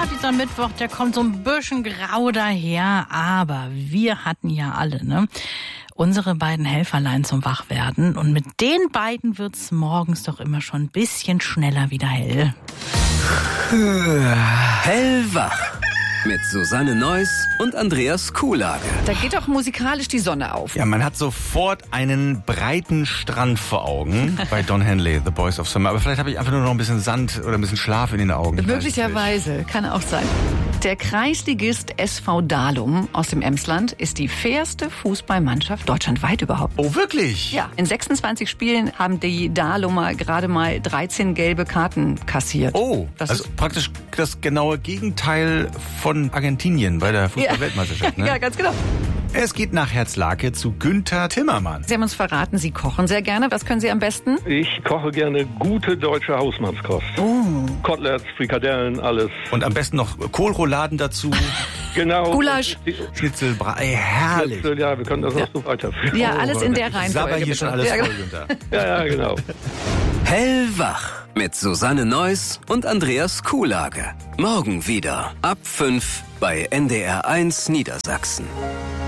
dieser Mittwoch, der kommt so ein bisschen grau daher, aber wir hatten ja alle, ne? Unsere beiden Helferlein zum Wachwerden. Und mit den beiden wird's morgens doch immer schon ein bisschen schneller wieder hell. Hellwach. Mit Susanne Neuss und Andreas Kuhlage. Da geht doch musikalisch die Sonne auf. Ja, man hat sofort einen breiten Strand vor Augen bei Don Henley, The Boys of Summer. Aber vielleicht habe ich einfach nur noch ein bisschen Sand oder ein bisschen Schlaf in den Augen. Möglicherweise, kann auch sein. Der Kreisligist SV Dalum aus dem Emsland ist die fairste Fußballmannschaft deutschlandweit überhaupt. Oh, wirklich? Ja, in 26 Spielen haben die Dalumer gerade mal 13 gelbe Karten kassiert. Oh, das also ist praktisch das genaue Gegenteil von Argentinien bei der Fußball-Weltmeisterschaft. Ne? Ja, ganz genau. Es geht nach Herzlake zu Günther Timmermann. Sie haben uns verraten, Sie kochen sehr gerne. Was können Sie am besten? Ich koche gerne gute deutsche Hausmannskost. Koteletts, Frikadellen, alles. Und am besten noch Kohlrouladen dazu, Genau. Gulasch. Schnitzel, herrlich. Ja, wir können das auch so weiterführen. Ja, alles in der Sabber Reihenfolge. hier schon bitte. alles Ja, voll, Günther. Ja, genau. Hellwach. Mit Susanne Neuss und Andreas Kuhlage. Morgen wieder ab 5 bei NDR 1 Niedersachsen.